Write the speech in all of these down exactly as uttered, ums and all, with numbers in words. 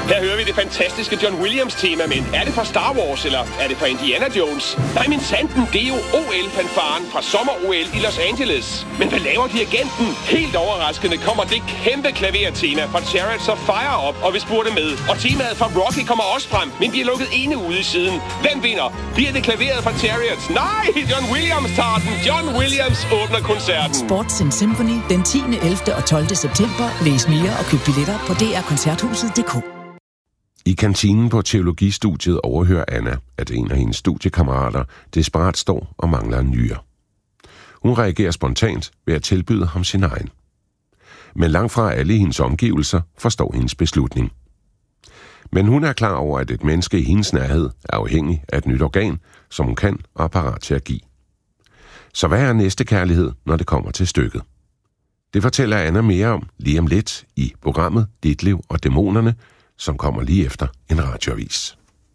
Her hører vi det fantastiske John Williams-tema, men er det fra Star Wars, eller er det fra Indiana Jones? Nej, men sanden, det er jo O L-fanfaren fra sommer-O L i Los Angeles. Men hvad laver dirigenten? Helt overraskende kommer det kæmpe klavertema fra Chariots of Fire op, og vi spurgte med. Og temaet fra Rocky kommer også frem, men vi er lukket ene ude i siden. Hvem vinder? Bliver det klaveret fra Chariots? Nej, John Williams tager den. John Williams åbner koncerten. Sports and Symphony den tiende, ellevte og tolvte september. Læs mere og køb billetter på d r koncerthuset punktum d k. I kantinen på teologistudiet overhører Anna, at en af hendes studiekammerater desperat står og mangler en nyre. Hun reagerer spontant ved at tilbyde ham sin egen. Men langt fra alle i hendes omgivelser forstår hendes beslutning. Men hun er klar over, at et menneske i hendes nærhed er afhængig af et nyt organ, som hun kan og er parat til at give. Så hvad er næste kærlighed, når det kommer til stykket? Det fortæller Anna mere om lige om lidt i programmet Dit Liv og Dæmonerne, som kommer lige efter en radioavis.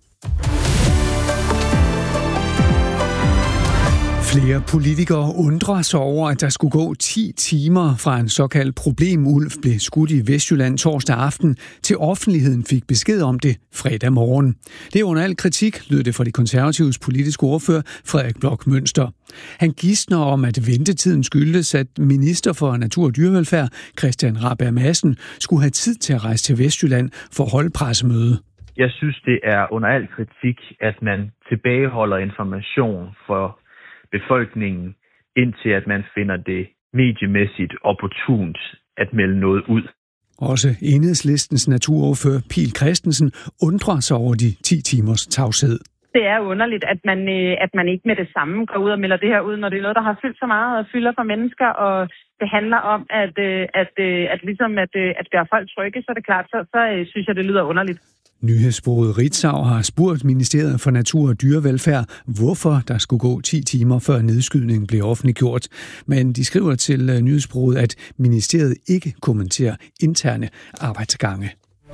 Flere politikere undrer sig over, at der skulle gå ti timer fra en såkaldt problemulv blev skudt i Vestjylland torsdag aften, til offentligheden fik besked om det fredag morgen. Det er under al kritik, lød det fra de konservatives politiske ordfører Frederik Bloch Münster. Han gidsner om, at ventetiden skyldtes, at minister for Natur og Dyrevelfærd Christian Rabjerg Madsen skulle have tid til at rejse til Vestjylland for at holde pressemøde. Jeg synes, det er under al kritik, at man tilbageholder information for befolkningen, indtil at man finder det mediemæssigt opportunt at melde noget ud. Også Enhedslistens naturordfører Pihl Christensen undrer sig over de ti timers tavshed. Det er underligt, at man, at man ikke med det samme går ud og melder det her ud, når det er noget, der har fyldt så meget og fylder for mennesker, og det handler om, at, at, at, at, ligesom at, at gøre folk trygge, så er det klart, så, så synes jeg, det lyder underligt. Nyhedsbureauet Ritzau har spurgt Ministeriet for Natur og Dyrevelfærd, hvorfor der skulle gå ti timer før nedskydningen blev offentliggjort. Men de skriver til nyhedsbureauet, at ministeriet ikke kommenterer interne arbejdsgange.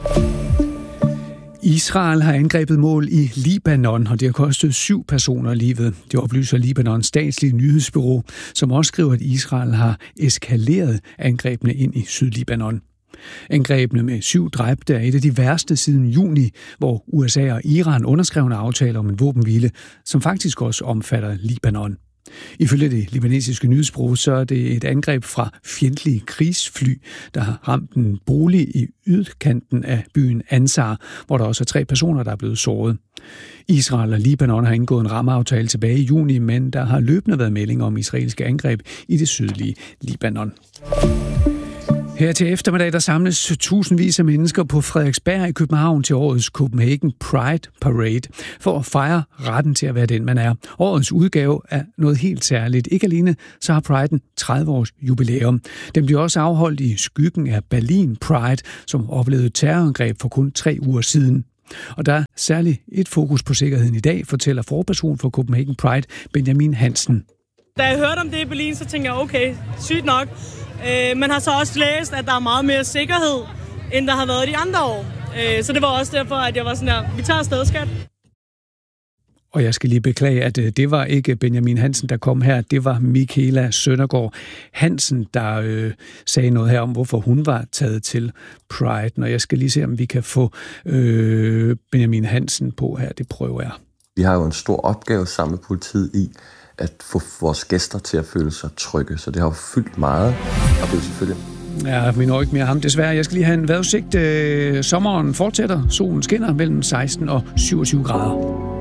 Israel har angrebet mål i Libanon, og det har kostet syv personer livet. Det oplyser Libanons statslige nyhedsbureau, som også skriver, at Israel har eskaleret angrebene ind i Sydlibanon. Angrebene med syv dræbte er et af de værste siden juni, hvor U S A og Iran underskrev en aftale om en våbenhvile, som faktisk også omfatter Libanon. Ifølge det libanesiske nyhedsbureau, så er det et angreb fra fjendtlige krigsfly, der har ramt en bolig i yderkanten af byen Ansar, hvor der også er tre personer, der er blevet såret. Israel og Libanon har indgået en rammeaftale tilbage i juni, men der har løbende været meldinger om israelske angreb i det sydlige Libanon. Her til eftermiddag, der samles tusindvis af mennesker på Frederiksberg i København til årets Copenhagen Pride Parade for at fejre retten til at være den, man er. Årets udgave er noget helt særligt. Ikke alene så har Pride'en tredive års jubilæum. Den bliver også afholdt i skyggen af Berlin Pride, som oplevede et terrorangreb for kun tre uger siden. Og der er særligt et fokus på sikkerheden i dag, fortæller forperson for Copenhagen Pride, Benjamin Hansen. Da jeg hørte om det i Berlin, så tænkte jeg, okay, sygt nok. Øh, man har så også læst, at der er meget mere sikkerhed, end der har været de andre år. Øh, så det var også derfor, at jeg var sådan her, vi tager afsted, skat. Og jeg skal lige beklage, at det var ikke Benjamin Hansen, der kom her. Det var Michaela Søndergaard Hansen, der øh, sagde noget her om, hvorfor hun var taget til Pride. Og jeg skal lige se, om vi kan få øh, Benjamin Hansen på her. Det prøver jeg. Vi har jo en stor opgave sammen med politiet i at få vores gæster til at føle sig trygge. Så det har jo fyldt meget, og det er selvfølgelig... Ja, vi når ikke mere ham desværre. Jeg skal lige have en vejrudsigt. Øh, sommeren fortsætter. Solen skinner mellem seksten og syvogtyve grader.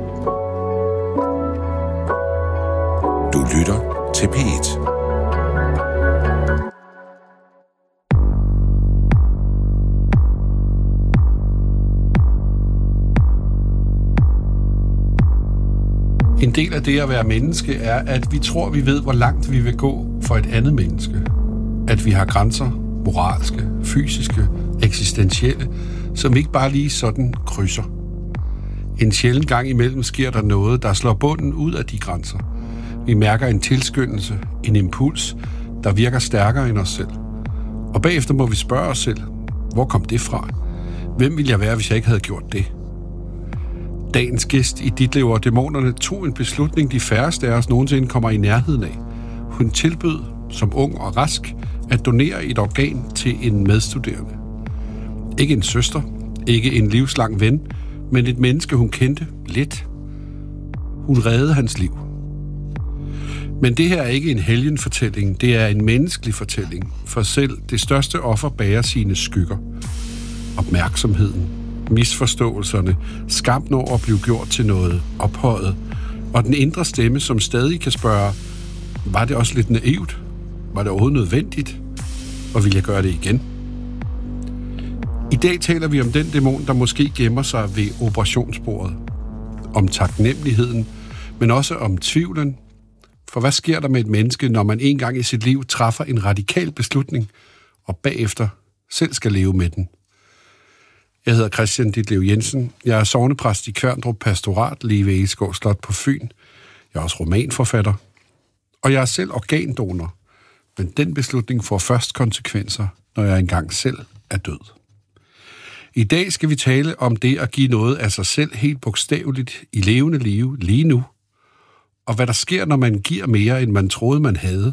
Du lytter til P et. En del af det at være menneske er, at vi tror, vi ved, hvor langt vi vil gå for et andet menneske. At vi har grænser, moralske, fysiske, eksistentielle, som ikke bare lige sådan krydser. En sjælden gang imellem sker der noget, der slår bunden ud af de grænser. Vi mærker en tilskyndelse, en impuls, der virker stærkere end os selv. Og bagefter må vi spørge os selv, hvor kom det fra? Hvem ville jeg være, hvis jeg ikke havde gjort det? Dagens gæst i Dit Liv og Dæmonerne tog en beslutning, de færreste af os nogensinde kommer i nærheden af. Hun tilbød, som ung og rask, at donere et organ til en medstuderende. Ikke en søster, Ikke en livslang ven, men et menneske, hun kendte lidt. Hun reddede hans liv. Men det her er ikke en helgenfortælling, det er en menneskelig fortælling, for selv det største offer bærer sine skygger. Opmærksomheden, misforståelserne, skammen over at blive gjort til noget ophøjet, og den indre stemme, som stadig kan spørge, var det også lidt naivt? Var det overhovedet nødvendigt? Og vil jeg gøre det igen? I dag taler vi om den dæmon, der måske gemmer sig ved operationsbordet. Om taknemmeligheden, men også om tvivlen. For hvad sker der med et menneske, når man en gang i sit liv træffer en radikal beslutning, og bagefter selv skal leve med den? Jeg hedder Christian Ditlev Jensen. Jeg er sognepræst i Kværndrup Pastorat, lige ved Egeskov Slot på Fyn. Jeg er også romanforfatter. Og jeg er selv organdonor. Men den beslutning får først konsekvenser, når jeg engang selv er død. I dag skal vi tale om det at give noget af sig selv helt bogstaveligt i levende liv lige nu. Og hvad der sker, når man giver mere, end man troede, man havde.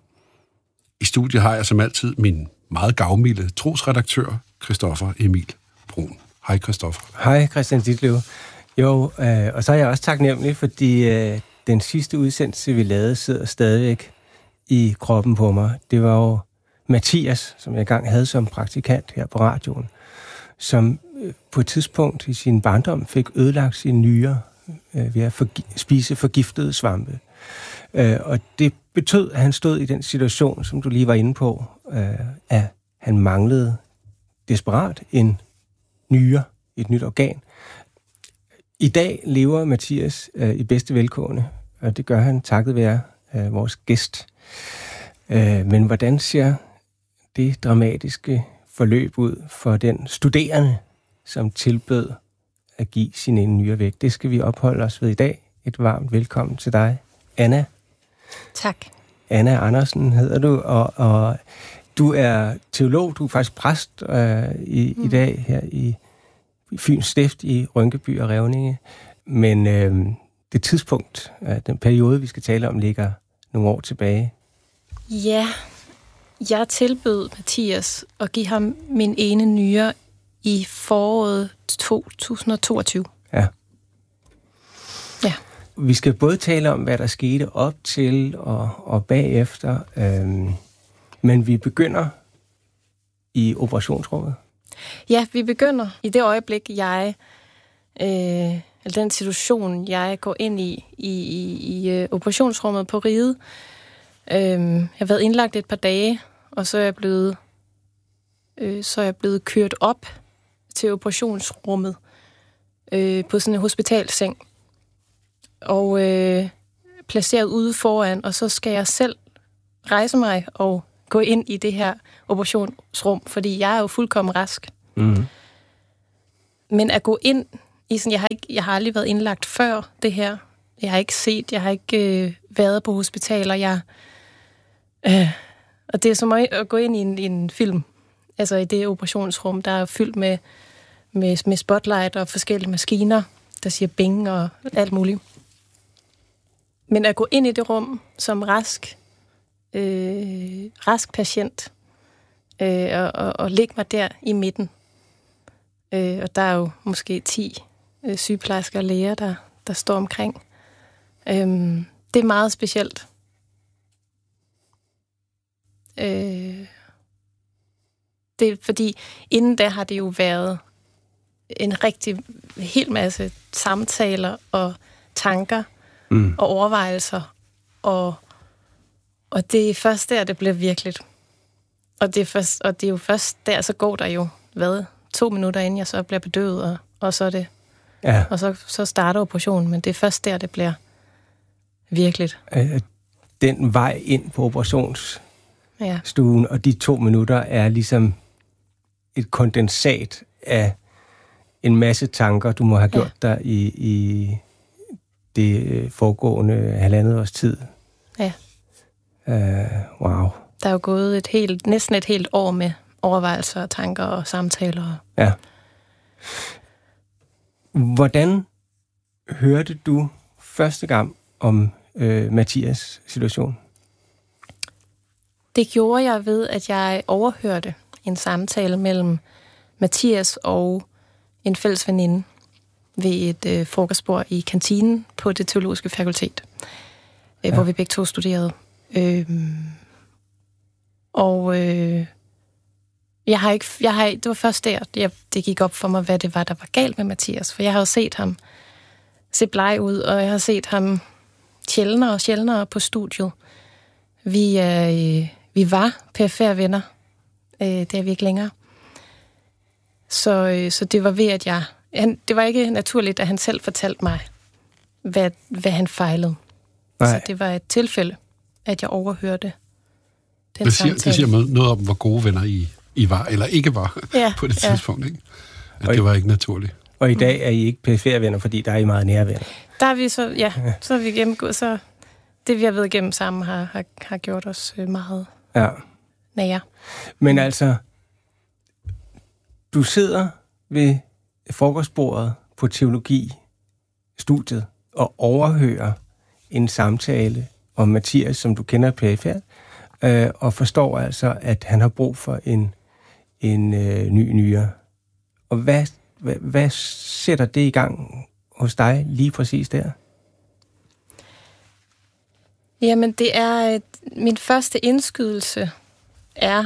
I studiet har jeg som altid min meget gavmilde trosredaktør, Christoffer Emil Brun. Hej Christoffer. Hej Christian Ditlev. Jo, øh, og så er jeg også taknemmelig, fordi øh, den sidste udsendelse, vi lavede, sidder stadigvæk i kroppen på mig. Det var jo Mathias, som jeg engang havde som praktikant her på radioen, som øh, på et tidspunkt i sin barndom fik ødelagt sine nyrer øh, ved at forgi- spise forgiftede svampe. Øh, og det betød, at han stod i den situation, som du lige var inde på, øh, at han manglede desperat en nyre, et nyt organ. I dag lever Mathias øh, i bedste velgående, og det gør han takket være øh, vores gæst. Øh, men hvordan ser det dramatiske forløb ud for den studerende, som tilbød at give sin ene nyre væk? Det skal vi opholde os ved i dag. Et varmt velkommen til dig, Anna. Tak. Anna Andersen hedder du, og, og du er teolog, du er faktisk præst øh, i, mm. i dag her i, i Fyns Stift i Rynkeby og Revninge. Men øh, det tidspunkt, øh, den periode, vi skal tale om, ligger nogle år tilbage. Ja, jeg tilbød Mathias at give ham min ene nyre i foråret to tusind og toogtyve. Ja. Ja. Vi skal både tale om, hvad der skete op til og, og bagefter, øhm, men vi begynder i operationsrummet. Ja, vi begynder i det øjeblik, jeg, øh, eller den situation, jeg går ind i, i, i, i operationsrummet på Riget. Øh, jeg har været indlagt et par dage, og så er jeg blevet, øh, så er jeg blevet kørt op til operationsrummet øh, på sådan en hospitalseng. Og øh, placeret ude foran, og så skal jeg selv rejse mig og gå ind i det her operationsrum, fordi jeg er jo fuldkommen rask. Mm. Men at gå ind i sådan, jeg har, ikke, jeg har aldrig været indlagt før det her. Jeg har ikke set, jeg har ikke øh, været på hospitaler. Jeg, øh, og det er som at gå ind i en, i en film. Altså i det operationsrum, der er fyldt med, med, med spotlight og forskellige maskiner, der siger bing og alt muligt. Men at gå ind i det rum som rask, øh, rask patient, øh, og, og, og lægge mig der i midten. Øh, og der er jo måske ti øh, sygeplejersker og læger, der, der står omkring. Øh, det er meget specielt. Øh, det er fordi, inden da har det jo været en rigtig hel masse samtaler og tanker, Mm. og overvejelser, og, og det er først der, det bliver virkeligt. Og det er, først, og det er jo først der, så går der jo, hvad, to minutter inden jeg så bliver bedøvet, og, og så er det, ja. og så, så starter operationen, men det er først der, det bliver virkeligt. Den vej ind på operationsstuen, ja. og de to minutter er ligesom et kondensat af en masse tanker, du må have gjort ja. dig i... i det foregående halvandet års tid. Ja. Uh, wow. Der er jo gået et helt, næsten et helt år med overvejelser, tanker og samtaler. Ja. Hvordan hørte du første gang om øh, Mathias' situation? Det gjorde jeg ved, at jeg overhørte en samtale mellem Mathias og en fælles veninde ved et øh, frokostbord i kantinen på det teologiske fakultet, øh, ja. hvor vi begge to studerede. Øh, og øh, jeg har ikke, jeg har, det var først der, jeg, det gik op for mig, hvad det var, der var galt med Mathias. For jeg har jo set ham se bleg ud, og jeg har set ham sjældnere og sjældnere på studiet. Vi, øh, vi var perifære venner. Øh, det er vi ikke længere. Så, øh, så det var ved, at jeg... Han, det var ikke naturligt, at han selv fortalte mig, hvad, hvad han fejlede. Nej. Så det var et tilfælde, at jeg overhørte den det siger, samtale. Det siger noget om, hvor gode venner I, I var, eller ikke var ja, på det tidspunkt, ja. Ikke? At og det var ikke naturligt. Og i dag er I ikke perifære venner, fordi der er I meget nære venner. Der er vi så, ja, ja. så er vi gennemgået, så det vi har været igennem sammen har, har, har gjort os meget ja. nære. Men altså, du sidder ved frokostbordet på teologi-studiet og overhører en samtale om Mathias, som du kender perifært, øh, og forstår altså, at han har brug for en, en øh, ny nyre. Og hvad, hvad, hvad sætter det i gang hos dig lige præcis der? Jamen, det er min første indskydelse er,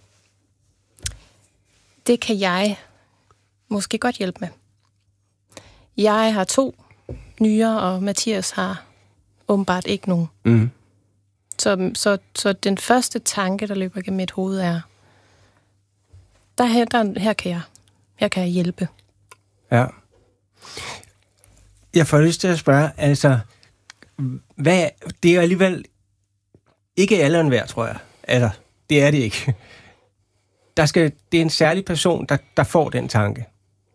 det kan jeg måske godt hjælpe med. Jeg har to nyrer, og Mathias har åbenbart ikke nogen. Mm. Så, så, så den første tanke, der løber gennem mit hoved, er, der her, der, her kan jeg. Her kan jeg hjælpe. Ja. Jeg får lyst til at spørge, altså, hvad, det er alligevel ikke alle en hver, tror jeg. Altså, det er det ikke. Der skal, det er en særlig person, der, der får den tanke.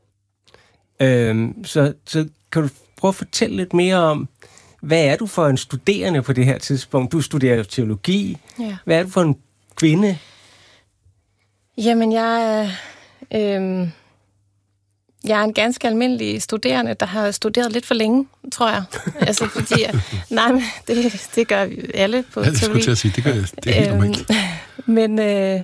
Øhm, så, så kan du prøve at fortælle lidt mere om, hvad er du for en studerende på det her tidspunkt? Du studerer jo teologi. Ja. Hvad er du for en kvinde? Jamen, jeg er, øh, jeg er en ganske almindelig studerende, der har studeret lidt for længe, tror jeg. Altså, fordi, nej, men det, det gør vi alle på ja, det teologi. Skulle til at sige, det gør det er helt normalt. Men øh,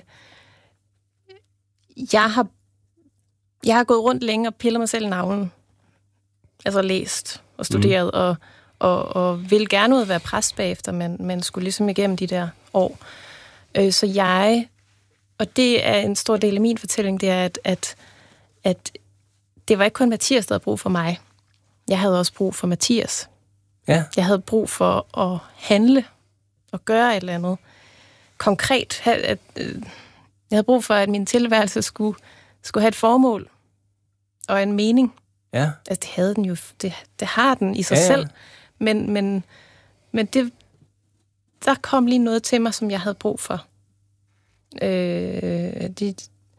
jeg har jeg har gået rundt længe og pillet mig selv i navlen. Altså læst og studeret, mm. og, og, og vil gerne ud at være præst bagefter, men, men skulle ligesom igennem de der år. Øh, så jeg, og det er en stor del af min fortælling, det er, at, at, at det var ikke kun Mathias, der havde brug for mig. Jeg havde også brug for Mathias. Ja. Jeg havde brug for at handle og gøre et eller andet konkret. At, øh, jeg havde brug for, at min tilværelse skulle, skulle have et formål og en mening. Ja. Altså, det havde den jo, det, det har den i sig ja, ja. selv, men, men, men det, der kom lige noget til mig, som jeg havde brug for. Øh, de,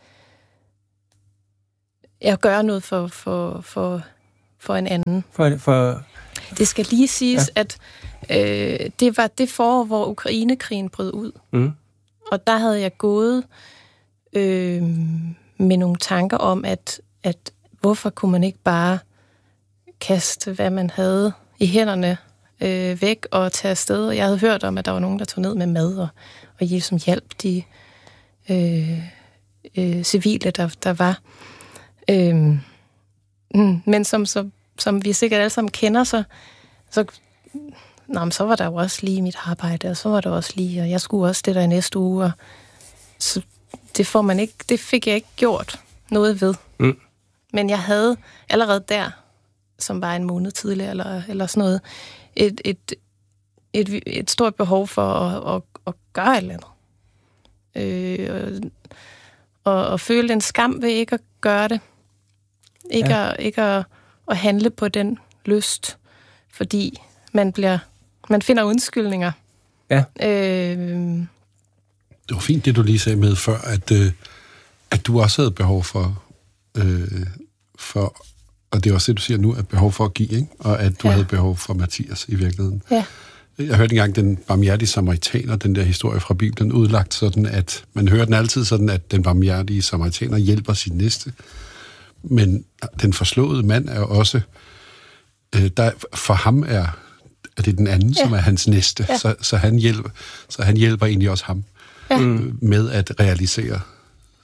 jeg gør noget for, for, for, for en anden. For, for... Det skal lige siges, ja. at øh, det var det forår, hvor Ukrainekrigen brød ud. Mm. Og der havde jeg gået øh, med nogle tanker om, at, at hvorfor kunne man ikke bare kaste, hvad man havde i hænderne øh, væk og tage afsted. Og jeg havde hørt om, at der var nogen, der tog ned med mad og, og ligesom hjalp de øh, øh, civile, der, der var. Øh, mm, men som, så, som vi sikkert alle sammen kender, så, så, nå, så var der jo også lige mit arbejde, og så var der også lige, og jeg skulle også det der i næste uge. Og, så det, får man ikke, det fik jeg ikke gjort noget ved. Mm. Men jeg havde allerede der, som var en måned tidligere, eller, eller sådan noget, et, et, et, et stort behov for at, at, at gøre et eller andet. Øh, og, og føle en skam ved ikke at gøre det. Ikke, ja. at, ikke at, at handle på den lyst, fordi man bliver, man finder undskyldninger. Ja. Øh, det var fint, det du lige sagde med før, at, øh, at du også havde behov for, øh, for, og det er også det, du siger nu, at behov for at give, ikke? Og at du ja. havde behov for Mathias i virkeligheden. Ja. Jeg hørte engang den barmhjertige samaritaner, den der historie fra Bibelen, udlagt sådan, at man hører den altid sådan, at den barmhjertige samaritaner hjælper sin næste. Men den forslåede mand er også, øh, der, for ham er, er det den anden, ja. som er hans næste. Ja. Så, så, han hjælper, så han hjælper egentlig også ham ja. øh, med at realisere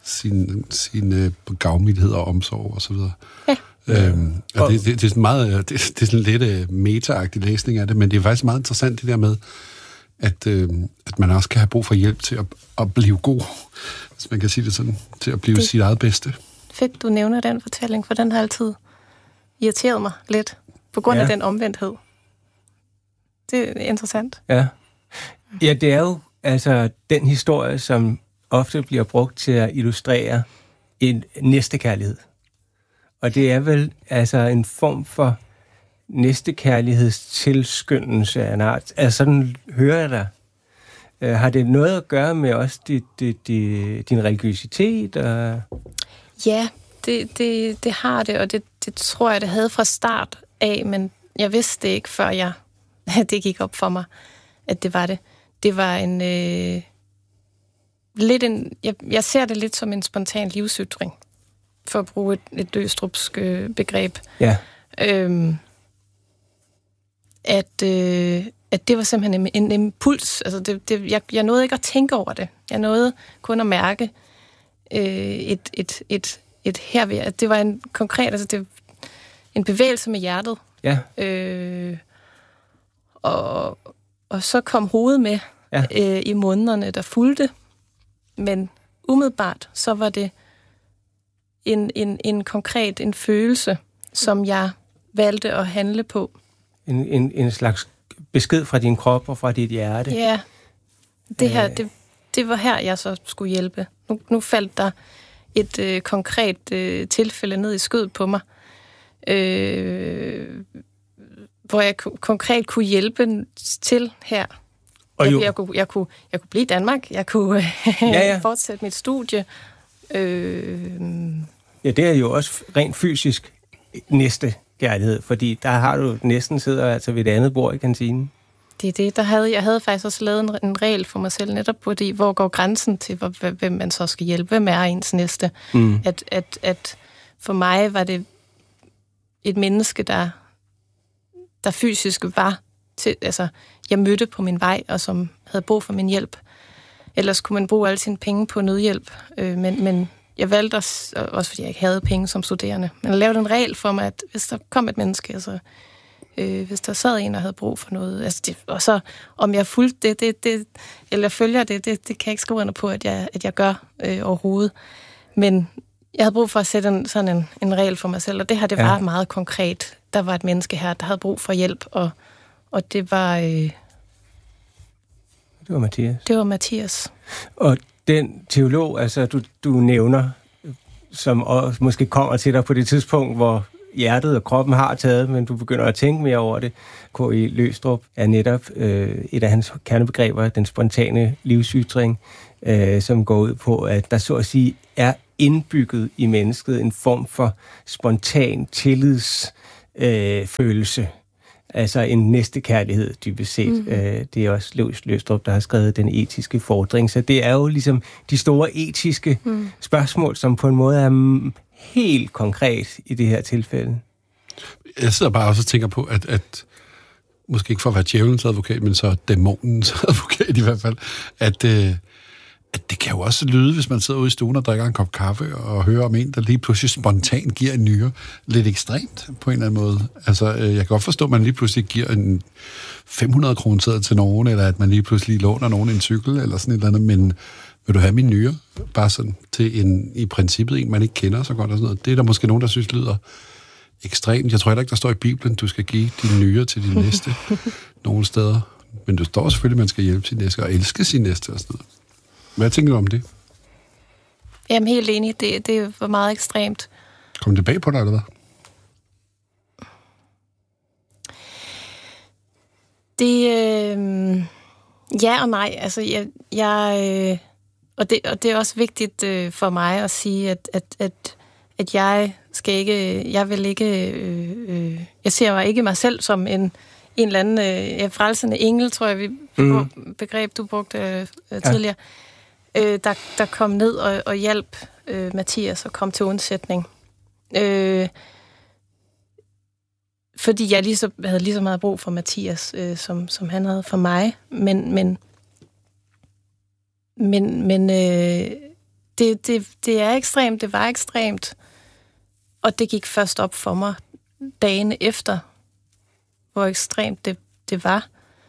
sin, sin øh, gavmildhed og omsorg og så videre. Ja. Øhm, og det, det, det er sådan meget, det, det er sådan lidt øh, meta-agtig læsning af det, men det er faktisk meget interessant det der med, at, øh, at man også kan have brug for hjælp til at, at blive god, hvis man kan sige det sådan, til at blive det, sit eget bedste. Fedt, du nævner den fortælling, for den har altid irriteret mig lidt, på grund ja. af den omvendthed. Det er interessant. Ja. Ja, det er jo altså den historie, som ofte bliver brugt til at illustrere en næstekærlighed. Og det er vel altså en form for næstekærlighedstilskyndelse af en art. Altså sådan hører jeg dig. Uh, har det noget at gøre med også dit, dit, dit, din religiøsitet? Og... Ja, det, det, det har det, og det, det tror jeg, det havde fra start af, men jeg vidste det ikke, før jeg, det gik op for mig, at det var det. Det var en... Øh, lidt en jeg, jeg ser det lidt som en spontan livsytring, for at bruge et, et løstrupsk øh, begreb. Ja. Øhm, at, øh, at det var simpelthen en, en impuls. Altså det, det, jeg, jeg nåede ikke at tænke over det. Jeg nåede kun at mærke øh, et, et, et, et herved. At det var en konkret, altså det, en bevægelse med hjertet. Ja. Øh, og, og så kom hovedet med ja. øh, i månederne, der fulgte. Men umiddelbart, så var det en, en, en konkret, en følelse, som jeg valgte at handle på. En, en, en slags besked fra din krop og fra dit hjerte. Ja, det her, det, det var her, jeg så skulle hjælpe. Nu, nu faldt der et øh, konkret øh, tilfælde ned i skødet på mig, øh, hvor jeg k- konkret kunne hjælpe til her. Og jeg, jeg, kunne, jeg, kunne, jeg kunne blive i Danmark, jeg kunne ja, ja. fortsætte mit studie. Øh, ja, det er jo også rent fysisk næste kærlighed, fordi der har du næsten sidder altså ved et andet bord i kantinen. Det er det, der havde jeg havde faktisk også lavet en, en regel for mig selv netop på det, hvor går grænsen til, hvor, hvem man så skal hjælpe, hvem er ens næste. Mm. At, at, at for mig var det et menneske, der, der fysisk var til, altså jeg mødte på min vej, og som havde brug for min hjælp. Ellers kunne man bruge alle sine penge på nødhjælp, øh, men, men jeg valgte også, også, fordi jeg ikke havde penge som studerende, men jeg lavede en regel for mig, at hvis der kom et menneske, altså, øh, hvis der sad en, der havde brug for noget, altså det, og så om jeg fulgte det, det, det eller følger det, det, det kan jeg ikke skrive under på, at jeg, at jeg gør øh, overhovedet. Men jeg havde brug for at sætte en, sådan en, en regel for mig selv, og det her, det var ja. meget konkret. Der var et menneske her, der havde brug for hjælp, og, og det var... Øh, det var Mathias. Det var Mathias. Og den teolog, altså du, du nævner, som også måske kommer til dig på det tidspunkt, hvor hjertet og kroppen har taget, men du begynder at tænke mere over det. K I Løgstrup er netop øh, et af hans kernebegreber, den spontane livsytring, øh, som går ud på, at der så at sige er indbygget i mennesket en form for spontan tillidsfølelse. Øh, Altså en næstekærlighed, dybest set. Mm-hmm. Øh, det er også Løs Løstrup, der har skrevet den etiske fordring. Så det er jo ligesom de store etiske mm. spørgsmål, som på en måde er helt konkret i det her tilfælde. Jeg sidder bare også og tænker på, at, at måske ikke for at være djævelens advokat, men så dæmonens advokat i hvert fald, at, øh, at det kan jo også lyde, hvis man sidder ude i stuen og drikker en kop kaffe og hører om en, der lige pludselig spontant giver en nyre. Lidt ekstremt på en eller anden måde. Altså, jeg kan godt forstå, at man lige pludselig giver en fem hundrede kroner seddel til nogen, eller at man lige pludselig låner nogen en cykel, eller sådan et eller andet, men vil du have min nyre? Bare sådan til en, i princippet en, man ikke kender så godt og sådan noget. Det er der måske nogen, der synes lyder ekstremt. Jeg tror heller ikke, der står i Bibelen, du skal give din nyre til din næste nogle steder. Men du står selvfølgelig, at man skal hjælpe sin næste og elske sin næste og sådan noget. Hvad tænker du om det? Jamen helt enig, det, det var meget ekstremt. Kom det bag på dig, eller hvad? Det, øh, ja og nej. Altså, jeg, jeg øh, og, det, og det er også vigtigt øh, for mig at sige, at, at, at, at jeg skal ikke, jeg vil ikke, øh, øh, jeg ser jo ikke mig selv som en, en eller anden øh, frelsende engel, tror jeg, vi mm. begreb, du brugte øh, tidligere. Ja. Øh, der, der kom ned og, og hjalp øh, Mathias og kom til undsætning. Øh, fordi jeg lige så, havde lige så meget brug for Mathias, øh, som, som han havde for mig. Men, men, men, men øh, det, det, det er ekstremt, det var ekstremt, og det gik først op for mig dagen efter, hvor ekstremt det, det var.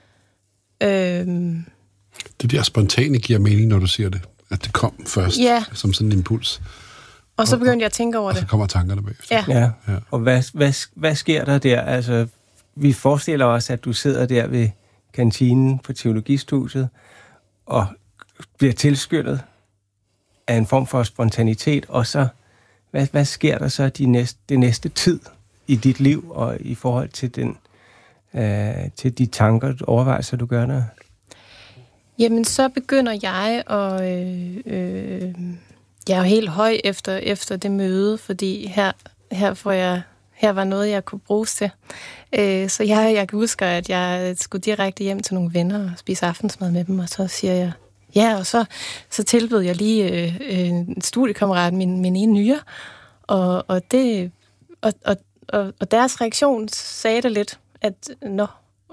Øhm, det der spontane giver mening, når du siger det, at det kom først, ja. Som sådan en impuls. Og så begyndte jeg at tænke over og det. Og så kommer tankerne bagefter. Ja. ja. ja. Og hvad, hvad, hvad sker der der? Altså, vi forestiller os, at du sidder der ved kantinen på teologistudiet, og bliver tilskyndet af en form for spontanitet, og så, hvad, hvad sker der så de næste, det næste tid i dit liv, og i forhold til, den, øh, til de tanker, overvejelser, du gør der? Jamen, så begynder jeg at... Øh, øh, jeg er jo helt høj efter, efter det møde, fordi her, her, får jeg, her var noget, jeg kunne bruges til. Øh, så jeg, jeg kan huske, at jeg skulle direkte hjem til nogle venner og spise aftensmad med dem, og så siger jeg, ja, og så, så tilbød jeg lige øh, en studiekammerat, min, min ene nyre, og, og, det, og, og, og, og deres reaktion sagde det lidt, at nå,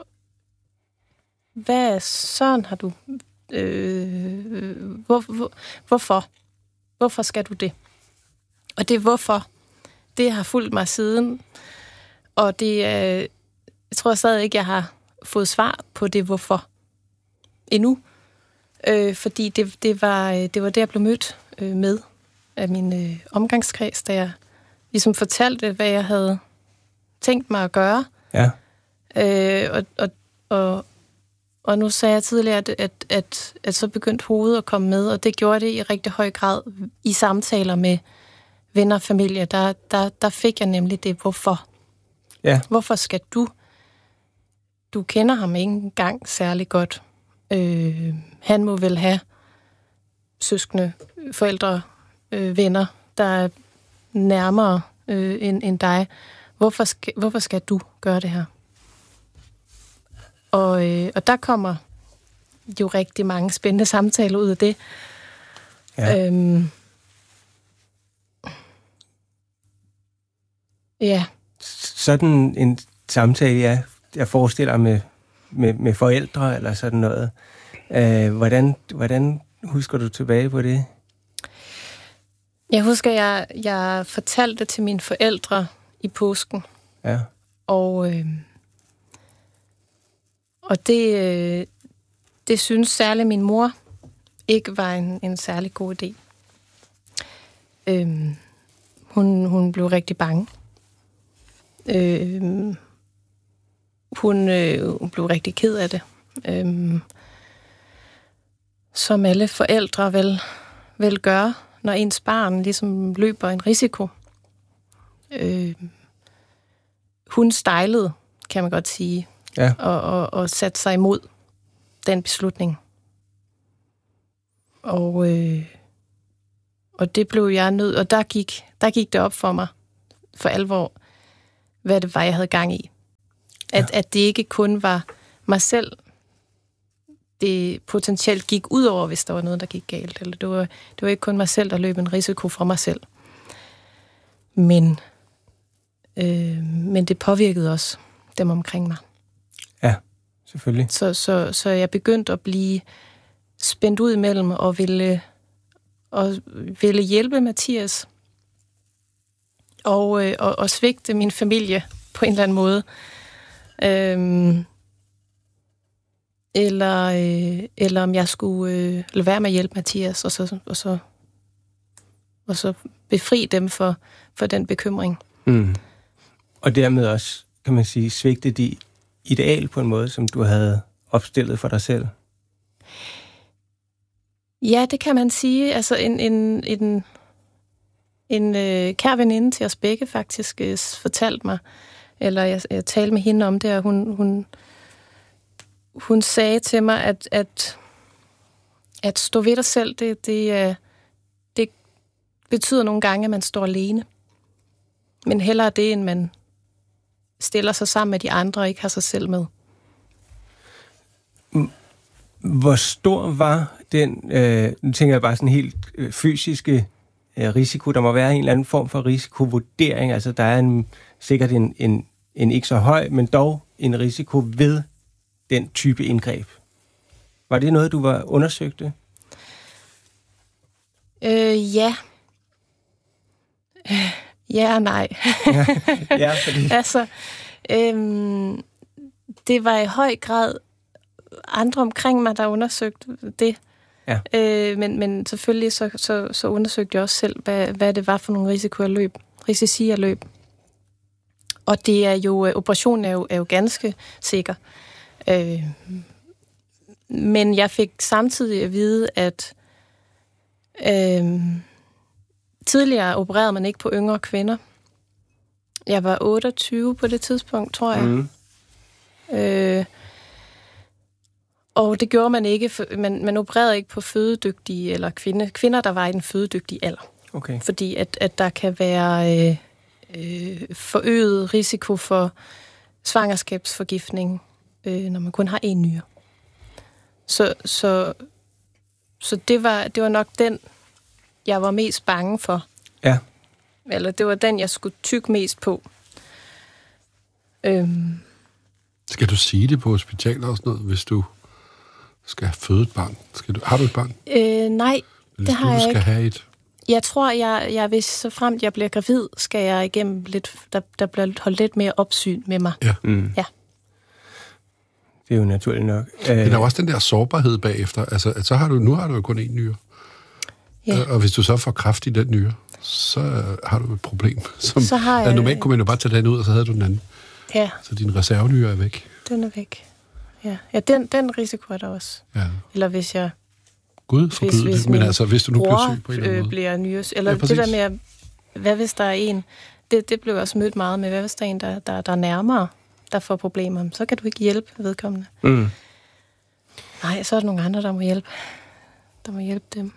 hvad sådan har du... Øh, hvor, hvor, hvorfor? Hvorfor skal du det? Og det hvorfor, det har fulgt mig siden, og det er, jeg tror stadig ikke, jeg har fået svar på det hvorfor endnu, øh, fordi det, det, var, det var det, jeg blev mødt øh, med af min øh, omgangskreds, da jeg ligesom fortalte, hvad jeg havde tænkt mig at gøre. Ja. Øh, og, og, og, og nu sagde jeg tidligere, at, at, at, at så begyndte hovedet at komme med, og det gjorde det i rigtig høj grad i samtaler med venner og familie. Der, der, der fik jeg nemlig det, hvorfor. Ja. Hvorfor skal du? Du kender ham ikke engang særlig godt. Øh, han må vel have søskende, forældre, øh, venner, der er nærmere øh, end, end dig. Hvorfor skal, hvorfor skal du gøre det her? Og, øh, og der kommer jo rigtig mange spændende samtaler ud af det. Ja. Øhm, ja. Sådan en samtale, ja, jeg forestiller med, med, med forældre eller sådan noget. Øh, hvordan, hvordan husker du tilbage på det? Jeg husker, jeg, jeg fortalte til mine forældre i påsken. Ja. Og, øh, og det, øh, det synes særligt min mor ikke var en, en særlig god idé. Øh, hun, hun blev rigtig bange. Øh, hun, øh, hun blev rigtig ked af det. Øh, som alle forældre vel, vel gør, når ens barn ligesom løber en risiko. Øh, hun stejlede, kan man godt sige, ja. og, og, og satte sig imod den beslutning. Og, øh, og det blev jeg nødt, og der gik, der gik det op for mig, for alvor, hvad det var, jeg havde gang i. At, ja. at det ikke kun var mig selv, det potentielt gik ud over, hvis der var noget, der gik galt. Eller det var, det var ikke kun mig selv, der løb en risiko fra mig selv. Men, øh, men det påvirkede også dem omkring mig. Ja, selvfølgelig. Så, så, så jeg begyndte at blive spændt ud imellem og ville, og ville hjælpe Mathias og, øh, og, og svigte min familie på en eller anden måde. Øhm, eller, øh, eller om jeg skulle øh, lade være med at hjælpe Mathias, og så, og så, og så befri dem for, for den bekymring. Mm. Og dermed også, kan man sige, svigte de ideal på en måde, som du havde opstillet for dig selv? Ja, det kan man sige. Altså en, en, en, en øh, kær veninde til os begge faktisk øh, fortalte mig, eller jeg, jeg talte med hende om det, og hun, hun, hun sagde til mig, at, at, at stå ved dig selv, det, det, det betyder nogle gange, at man står alene. Men hellere det, end man stiller sig sammen med de andre og ikke har sig selv med. Hvor stor var den, øh, nu tænker jeg bare sådan helt øh, fysiske øh, risiko, der må være en eller anden form for risikovurdering, altså der er en, sikkert en, en, en ikke så høj, men dog en risiko ved den type indgreb. Var det noget, du var undersøgte? Øh, ja. Ja og nej. ja, ja, fordi... altså, øhm, det var i høj grad andre omkring mig, der undersøgte det. Ja. Øh, men, men selvfølgelig så, så, så undersøgte jeg også selv, hvad, hvad det var for nogle risiko at løb, risici at løb. Og det er jo, operationen er jo, er jo ganske sikker. Øh, men jeg fik samtidig at vide, at øh, tidligere opererede man ikke på yngre kvinder. Jeg var otteogtyve på det tidspunkt, tror jeg. Mm. Øh, og det gjorde man ikke. Man, man opererede ikke på fødedygtige eller kvinde, kvinder, der var i den fødedygtige alder. Okay. Fordi at, at der kan være øh, øh, forøget risiko for svangerskabsforgiftning, øh, når man kun har én nyre. Så, så, så det, var, det var nok den, jeg var mest bange for. Ja. Eller det var den, jeg skulle tygge mest på. Øhm. Skal du sige det på hospitalet og sådan noget, hvis du skal føde et barn? Skal du, har du et barn? Øh, nej, hvis det har du jeg skal ikke. Have et? Jeg tror, jeg, jeg hvis så fremt jeg bliver gravid, skal jeg igennem lidt, der, der bliver holdt lidt mere opsyn med mig. Ja. Mm. Ja. Det er jo naturligt nok. Men der er også den der sårbarhed bagefter. Altså, at så har du, nu har du jo kun én nyre. Ja. Og hvis du så får kræft i den nyre, så har du et problem. Som, så har jeg... at normalt kunne man jo bare tage den ud, og så havde du den anden. Ja. Så din reservenyre er væk. Den er væk. Ja, ja den, den risiko er der også. Ja. Eller hvis jeg... Gud forbyde det, men altså, hvis du nu bliver syg på en eller anden måde. bliver nyres, eller ja, det der med, at, hvad hvis der er en... Det, det blev også mødt meget med, hvad hvis der er en, der, der, der er nærmere, der får problemer, så kan du ikke hjælpe vedkommende. Mm. Nej, så er der nogle andre, der må hjælpe. Der må hjælpe dem.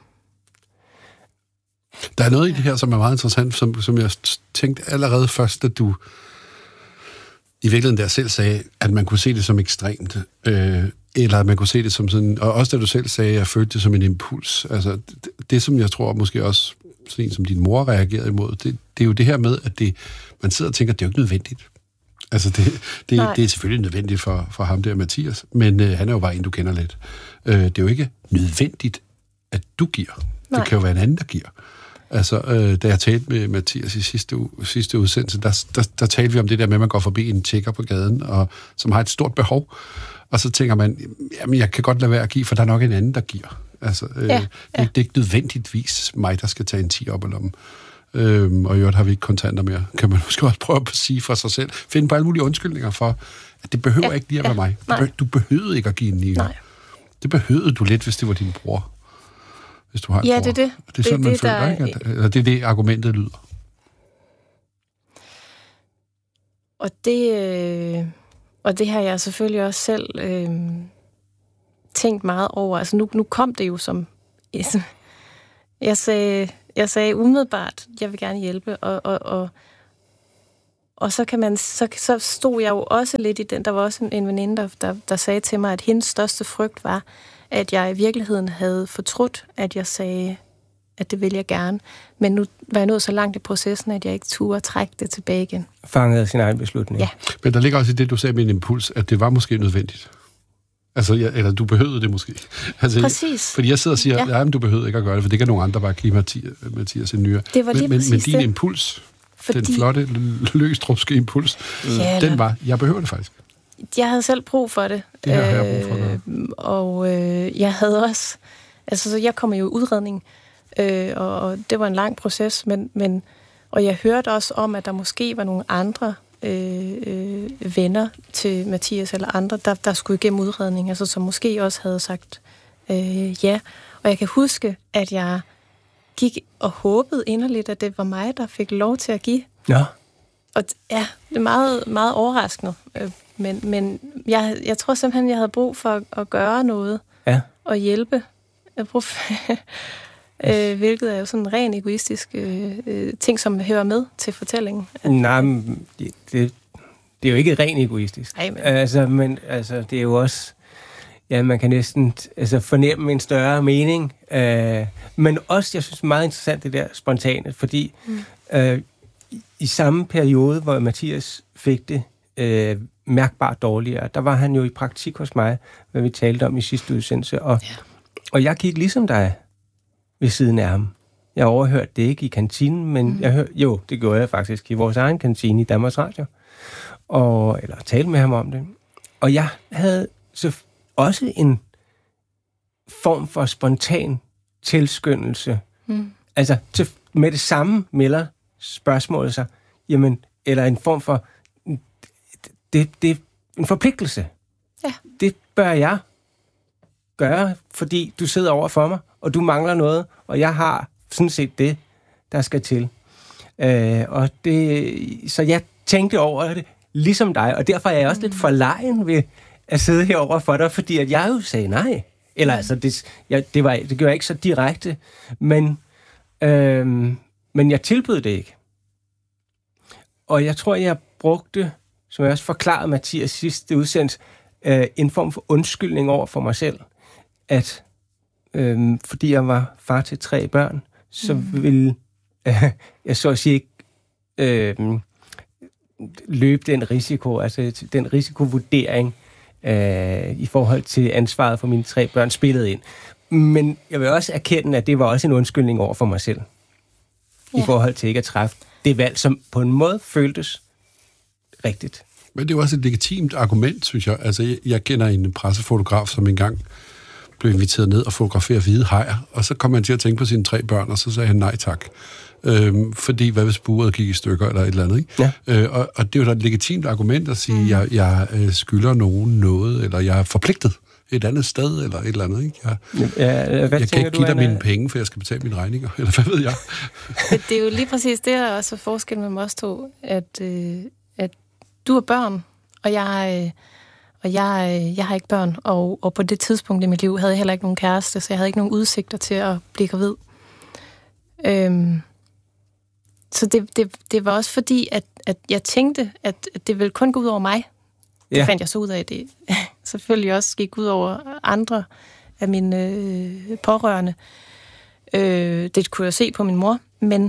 Der er noget i det her, som er meget interessant, som, som jeg tænkte allerede først, at du i virkeligheden der selv sagde, at man kunne se det som ekstremt, øh, eller at man kunne se det som sådan, og også da du selv sagde, at jeg følte det som en impuls. Altså, det, det som jeg tror måske også, sådan en som din mor reagerede imod, det, det er jo det her med, at det, man sidder og tænker, at det er jo ikke nødvendigt. Altså, det, det, det er selvfølgelig nødvendigt for, for ham der, Mathias, men øh, han er jo bare en, du kender lidt. Øh, det er jo ikke nødvendigt, at du giver. Nej. Det kan jo være en anden, der giver. Altså, øh, da jeg talte med Mathias i sidste, u- sidste udsendelse, der, der, der talte vi om det der med, at man går forbi en tjekker på gaden, og, som har et stort behov, og så tænker man, jamen, jeg kan godt lade være at give, for der er nok en anden, der giver. Altså, øh, ja, ja. Det, det er ikke nødvendigvis mig, der skal tage en ti op ad lommen. Øhm, og i øvrigt har vi ikke kontanter mere. Kan man måske også prøve at sige for sig selv. Finde på alle mulige undskyldninger for, at det behøver ja, ikke lige at være ja, mig. Du, du behøvede ikke at give en nier. Nej. Det behøvede du lidt, hvis det var din bror. Hvis du har en ja, bror. det er det. Det er sådan, det, man det, føler, der... ikke? At, eller det er det, argumentet lyder. Og det, øh, og det har jeg selvfølgelig også selv øh, tænkt meget over. Altså nu, nu kom det jo som... Jeg sagde, jeg sagde umiddelbart, jeg vil gerne hjælpe, og, og, og, og så, kan man, så, så stod jeg jo også lidt i den. Der var også en, en veninde, der, der, der sagde til mig, at hendes største frygt var, at jeg i virkeligheden havde fortrudt, at jeg sagde, at det vil jeg gerne. Men nu var jeg nået så langt i processen, at jeg ikke turde trække det tilbage igen. Fangede sin egen beslutning. Ja. Men der ligger også i det, du sagde med en impuls, at det var måske nødvendigt. Altså, ja, eller du behøvede det måske. Altså, præcis. Fordi jeg sidder og siger, ja, men du behøvede ikke at gøre det, for det kan nogle andre bare give Mathias, Mathias en nyere. Det var lige men, men, men din det. impuls, fordi... den flotte, løstrupske impuls, ja, den var, jeg behøver det faktisk. Jeg havde selv brug for det. Det har jeg brug for det. Øh, og øh, jeg havde også... Altså, så jeg kom jo i udredning, øh, og, og det var en lang proces, men, men... Og jeg hørte også om, at der måske var nogle andre øh, øh, venner til Mathias eller andre, der, der skulle igennem udredning, altså som måske også havde sagt øh, ja. Og jeg kan huske, at jeg gik og håbede inderligt, at det var mig, der fik lov til at give. Ja. Og ja, det er meget, meget overraskende. Men, men jeg, jeg tror simpelthen, jeg havde brug for at, at gøre noget. Ja. Og hjælpe. Jeg brug for, øh, hvilket er jo sådan en ren egoistisk øh, ting, som hører med til fortællingen. Nej, men det, det, det er jo ikke ren egoistisk. Ej, men... Altså, men altså, det er jo også... Ja, man kan næsten altså, fornemme en større mening. Øh, men også, jeg synes, meget interessant det der spontane, fordi mm. øh, i, i samme periode, hvor Mathias fik det øh, mærkbart dårligere, der var han jo i praktik hos mig, hvad vi talte om i sidste udsendelse, og, ja. og jeg gik ligesom dig ved siden af ham. Jeg overhørte det ikke i kantinen, men mm. jeg hør, jo, det gjorde jeg faktisk i vores egen kantine i Danmarks Radio. Og, eller talte med ham om det. Og jeg havde så også en form for spontan tilskyndelse. Mm. Altså, til, med det samme melder spørgsmålet sig, jamen, eller en form for, det, det er en forpligtelse. Ja. Det bør jeg gøre, fordi du sidder over for mig, og du mangler noget, og jeg har sådan set det, der skal til. Øh, og det, så jeg tænkte over det, ligesom dig, og derfor er jeg også lidt forlegen ved at sidde herovre for dig, fordi at jeg jo sagde nej. Eller altså, det, jeg, det, var, det gjorde jeg ikke så direkte, men, øh, men jeg tilbød det ikke. Og jeg tror, jeg brugte, som jeg også forklarede Mathias sidste udsendelse, øh, en form for undskyldning over for mig selv, at øh, fordi jeg var far til tre børn, så mm. ville øh, jeg så at sige ikke øh, løbe den risiko, altså den risikovurdering øh, i forhold til ansvaret for mine tre børn spillede ind. Men jeg vil også erkende, at det var også en undskyldning over for mig selv, ja. I forhold til ikke at træffe det valg, som på en måde føltes rigtigt. Men det er jo også et legitimt argument, synes jeg. Altså, jeg, jeg kender en pressefotograf, som engang blev inviteret ned og fotografere hvide hajer, og så kom han til at tænke på sine tre børn, og så sagde han nej tak. Øhm, fordi hvad hvis buret gik i stykker, eller et eller andet, ikke? Ja. Øh, og, og det er jo da et legitimt argument at sige, mm. jeg, jeg øh, skylder nogen noget, eller jeg er forpligtet et andet sted, eller et eller andet, ikke? Jeg, ja, hvad jeg kan ikke give dig mine penge, for jeg skal betale mine regninger, eller hvad ved jeg? Det er jo lige præcis det, der også er forskellen mellem os to, at, øh, at du har børn, og jeg, øh, og jeg, øh, jeg har ikke børn, og, og på det tidspunkt i mit liv havde jeg heller ikke nogen kæreste, så jeg havde ikke nogen udsigter til at blive gravid. Øhm, så det, det, det var også fordi, at, at jeg tænkte, at det ville kun gå ud over mig. Det ja. fandt jeg så ud af, at det selvfølgelig også gik ud over andre af mine øh, pårørende. Øh, det kunne jeg se på min mor, men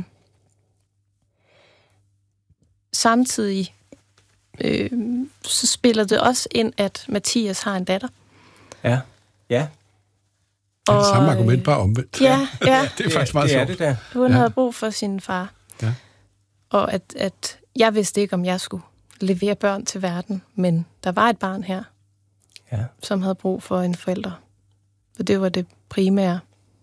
samtidig øh, så spiller det også ind, at Mathias har en datter. Ja, ja. Det er det samme argument, bare omvendt. Ja, ja. Det er faktisk meget sjovt. Det er det der. Hun ja. havde brug for sin far. Ja. Og at, at jeg vidste ikke, om jeg skulle levere børn til verden, men der var et barn her, ja. som havde brug for en forælder. Og det var det primære.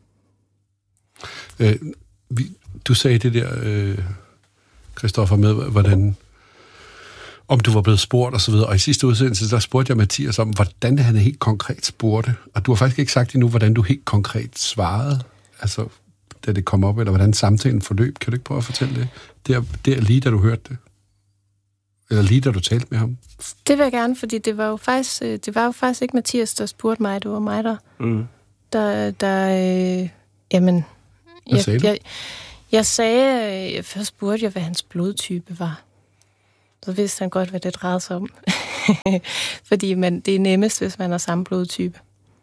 Øh, vi, du sagde det der, øh, Christoffer, med, hvordan om du var blevet spurgt og så videre. Og i sidste udsendelse, der spurgte jeg Mathias om, hvordan han helt konkret spurgte. Og du har faktisk ikke sagt endnu, hvordan du helt konkret svarede, altså da det kom op, eller hvordan samtalen forløb. Kan du ikke prøve at fortælle det? Det er, det er lige, da du hørte det. Eller lige, da du talte med ham. Det vil jeg gerne, fordi det var jo faktisk, det var jo faktisk ikke Mathias, der spurgte mig. Det var mig, der... Mm. Der, der øh, jamen... Hvad sagde jeg, du? Jeg, jeg sagde... Jeg først spurgte jeg, hvad hans blodtype var. Så vidste han godt, hvad det drejede sig om. Fordi man, det er nemmest, hvis man har samme blodtype.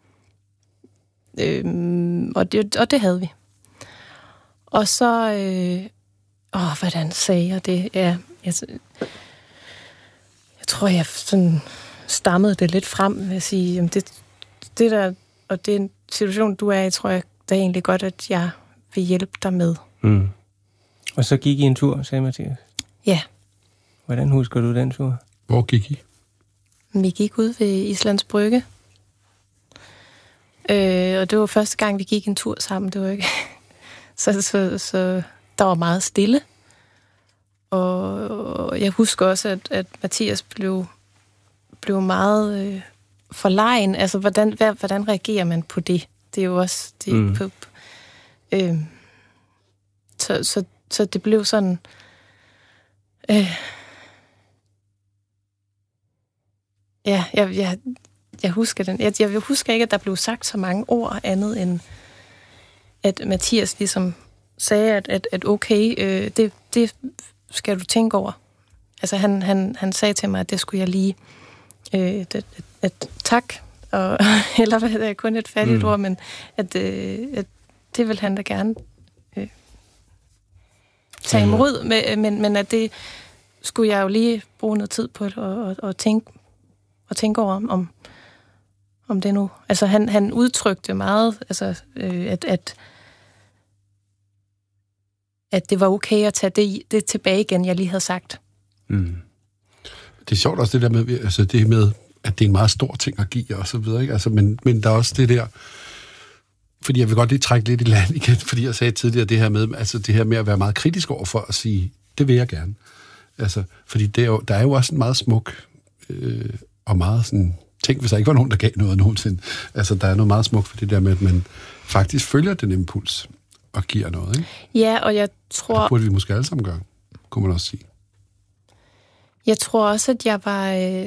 Øhm, og, det, og det havde vi. Og så... Øh, åh, hvordan sagde jeg det? Ja, jeg, jeg tror, jeg sådan stammede det lidt frem ved at sige, jamen det, det der, og det er en situation, du er i, tror jeg, det er egentlig godt, at jeg vil hjælpe dig med. Mm. Og så gik I en tur, sagde Mathias? Ja. Hvordan husker du den tur? Hvor gik I? Vi gik ud ved Islands Brygge. Øh, og det var første gang, vi gik en tur sammen. Det var ikke... så, så, så der var meget stille. Og jeg husker også, at, at Mathias blev, blev meget øh, forlegen. Altså, hvordan, hvad, hvordan reagerer man på det? Det er jo også... Det, mm. på, øh, så, så, så det blev sådan... Øh, ja, jeg, jeg, jeg husker den. Jeg, jeg husker ikke, at der blev sagt så mange ord andet end, at Mathias ligesom sagde, at, at, at okay, øh, det, det skal du tænke over. Altså, han, han, han sagde til mig, at det skulle jeg lige... Øh, at, at, at tak, og, eller hvad det er, kun et fattigt mm. ord, men at, øh, at det vil han da gerne øh, tage imod, men, men, men at det skulle jeg jo lige bruge noget tid på og, og, og, tænke, og tænke over, om, om det nu... Altså, han, han udtrykte meget, altså, øh, at, at at det var okay at tage det, det tilbage igen, jeg lige havde sagt. Mm. Det er sjovt også det der med, altså det med, at det er en meget stor ting at give og så videre, ikke? Altså, men, men der er også det der, fordi jeg vil godt lige trække lidt i land igen, fordi jeg sagde tidligere det her med, altså det her med at være meget kritisk over for at sige, det vil jeg gerne. Altså, fordi det er jo, der er jo også en meget smuk øh, og meget sådan, tænk hvis der ikke var nogen, der gav noget nogensinde. Altså, der er noget meget smukt for det der med, at man faktisk følger den impuls og giver noget, ikke? Ja, og jeg tror... Det burde vi måske alle sammen gøre, kunne man også sige. Jeg tror også, at jeg var øh,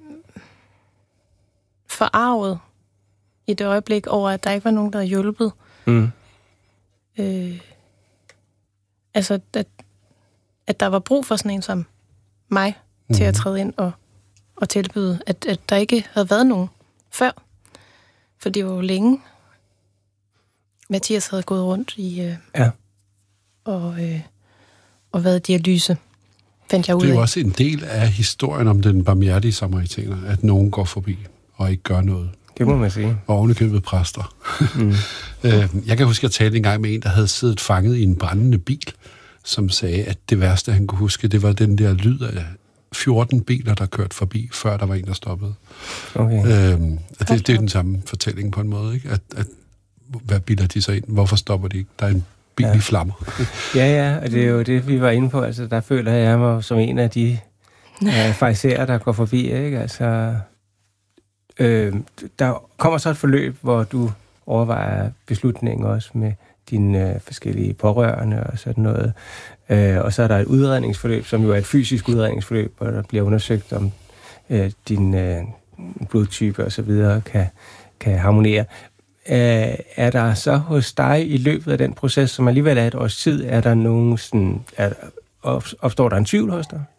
forarvet i det øjeblik over, at der ikke var nogen, der havde hjulpet. Mm. Øh, altså, at, at der var brug for sådan en som mig mm. til at træde ind og, og tilbyde, at, at der ikke havde været nogen før. For det var jo længe. Mathias havde gået rundt i øh, ja. og, øh, og været i dialyse. Det er jo også en del af historien om den barmhjertige samaritaner, at nogen går forbi og ikke gør noget. Det må man sige. Og ovenikøbet præster. Mm. Jeg kan huske, at jeg talte en gang med en, der havde siddet fanget i en brændende bil, som sagde, at det værste, han kunne huske, det var den der lyd af fjorten biler, der kørte forbi, før der var en, der stoppede. Okay. Øhm, det, det er den samme fortælling på en måde, ikke? At, at hvad bilder de sig ind? Hvorfor stopper de ikke? Der er en bil ja. i flammer. Ja, ja, og det er jo det, vi var inde på. Altså, der føler jeg mig som en af de øh, farisæer, der går forbi, ikke? Altså, øh, der kommer så et forløb, hvor du overvejer beslutningen også med dine øh, forskellige pårørende og sådan noget. Øh, og så er der et udredningsforløb, som jo er et fysisk udredningsforløb, hvor der bliver undersøgt, om øh, din øh, blodtype og så videre kan, kan harmonere. Øh, er der så hos dig i løbet af den proces, som alligevel er et års tid, er der nogen sådan, er, opstår der en tvivl hos dig?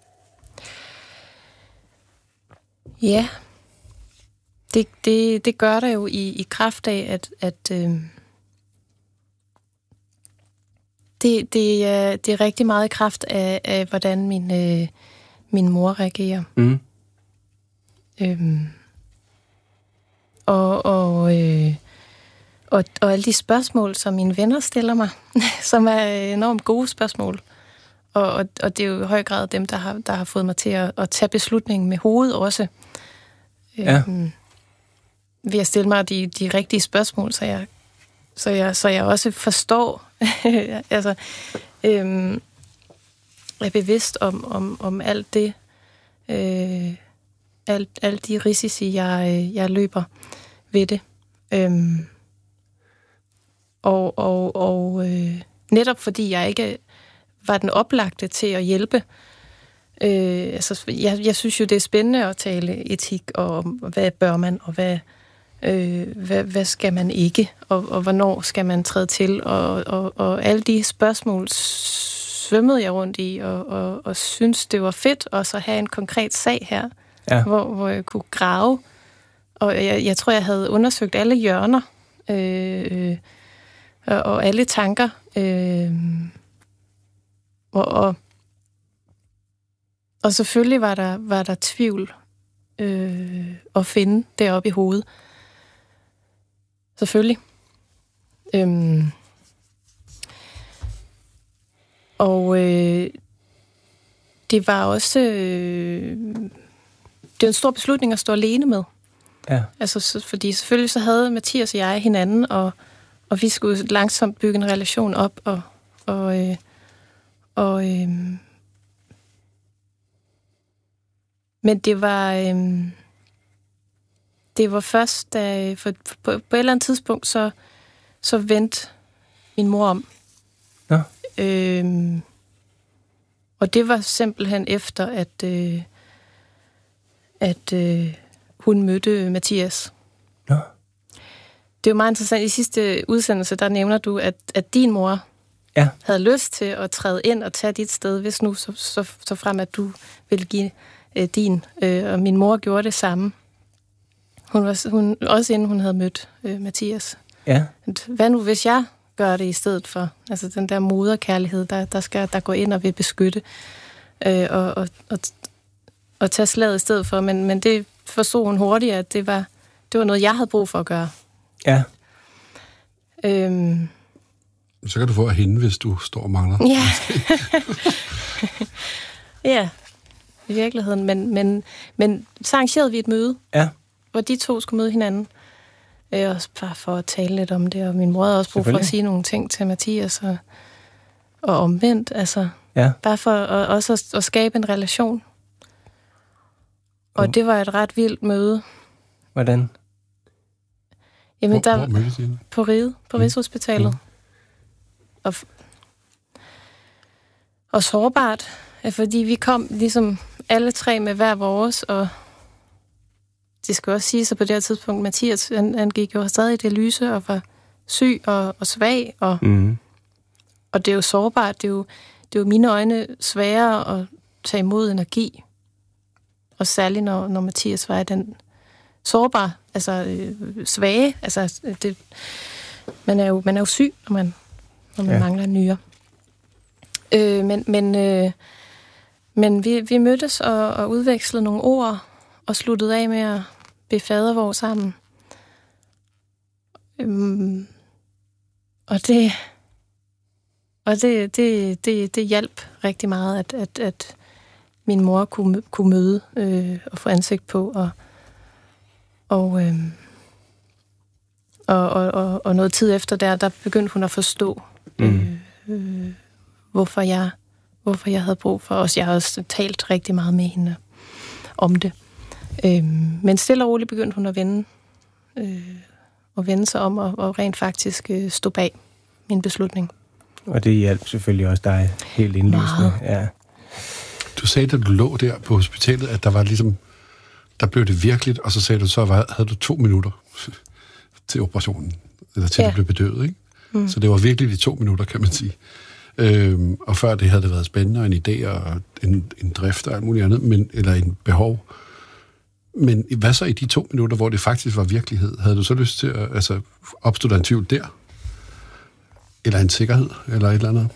Ja, det, det, det gør der jo i, i kraft af, at, at øh, det, det, er, det er rigtig meget i kraft af, af hvordan min, øh, min mor reagerer. Mm. Øhm, og og, øh, og og alle de spørgsmål, som mine venner stiller mig, som er enormt gode spørgsmål. Og, og, og det er jo i høj grad dem, der har, der har fået mig til at, at tage beslutningen med hovedet også. Ja. Øhm, ved at stille mig de, de rigtige spørgsmål, så jeg, så jeg, så jeg også forstår, altså, øhm, er bevidst om, om, om alt det, øh, alt, alt de risici, jeg, jeg løber ved det. Øhm, og og, og øh, netop fordi jeg ikke var den oplagte til at hjælpe. Øh, altså, jeg, jeg synes jo, det er spændende at tale etik, og hvad bør man, og hvad, øh, hvad, hvad skal man ikke, og, og hvornår skal man træde til, og, og, og alle de spørgsmål svømmede jeg rundt i, og, og, og synes, det var fedt også at have en konkret sag her, ja. hvor, hvor jeg kunne grave, og jeg, jeg tror, jeg havde undersøgt alle hjørner, øh, og, og alle tanker, øh, og, og Og selvfølgelig var der, var der tvivl øh, at finde deroppe i hovedet. Selvfølgelig. Øhm. Og øh, det var også... Øh, det var en stor beslutning at stå alene med. Ja. Altså, så, fordi selvfølgelig så havde Mathias og jeg hinanden, og, og vi skulle langsomt bygge en relation op, og... og, øh, og øh, Men det var, øhm, det var først, da, for, på, på et eller andet tidspunkt, så, så vendte min mor om. Ja. Øhm, og det var simpelthen efter, at, øh, at øh, hun mødte Mathias. Ja. Det er jo meget interessant. I sidste udsendelse, der nævner du, at, at din mor ja. havde lyst til at træde ind og tage dit sted, hvis nu så, så, så frem, at du ville give din, øh, og min mor gjorde det samme. Hun var hun, også inden hun havde mødt øh, Mathias. Ja. Hvad nu, hvis jeg gør det i stedet for? Altså den der moderkærlighed, der, der skal der gå ind og vil beskytte, øh, og, og, og, og tage slaget i stedet for. Men, men det forstod hun hurtigt, at det var, det var noget, jeg havde brug for at gøre. Ja. Øhm, Så kan du få af hende, hvis du står og mangler. Ja. Ja, i virkeligheden. Men, men, men så arrangerede vi et møde, ja. hvor de to skulle møde hinanden. Øh, også bare for at tale lidt om det, og min mor havde også brug for at sige nogle ting til Mathias, og, og omvendt, altså. Ja. Bare for at, også at, at skabe en relation. Og mm. det var et ret vildt møde. Hvordan? Jamen, hvor, der, hvor mødtes I? På Riget, på mm. Rigshospitalet. Mm. Og, og sårbart, fordi vi kom ligesom alle tre med hver vores, og det skal også sige, så på det her tidspunkt, Mathias, han, han gik jo stadig i dialyse og var syg og, og svag, og, mm. og det er jo sårbart, det er jo, det er jo mine øjne sværere at tage imod energi, og særligt når, når Mathias var i den sårbar, altså øh, svage, altså det, man er jo man er jo syg, når man når man ja. mangler nyre. Øh, men men øh, men vi vi mødtes og, og udvekslede nogle ord og sluttede af med at bede fadervor sammen. Øhm, og det og det det det det hjalp rigtig meget, at at at min mor kunne kunne møde øh, og få ansigt på, og Og, øhm, og, og, og, og noget tid efter der, der begyndte hun at forstå, mm. øh, øh, hvorfor, jeg, hvorfor jeg havde brug for os. Jeg har også talt rigtig meget med hende om det. Øhm, men stille og roligt begyndte hun at vende, øh, at vende sig om og, og rent faktisk øh, stå bag min beslutning. Og det hjalp selvfølgelig også dig helt indlysende. Ja. Du sagde, da du lå der på hospitalet, at der var ligesom der blev det virkeligt, og så sagde du, så havde du to minutter til operationen, eller til ja. du blev bedøvet, ikke? Mm. Så det var virkelig de to minutter, kan man sige. Øhm, og før det havde det været spændende, og en idé, og en, en drift og alt muligt andet, men, eller en behov. Men hvad så i de to minutter, hvor det faktisk var virkelighed? Havde du så lyst til at, altså, opstå der en tvivl der? Eller en sikkerhed, eller et eller andet?